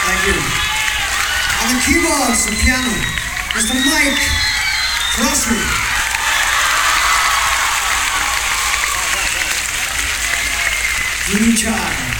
Thank you. On the keyboards and piano, Mr. Mike Crossman. Jimmy Child.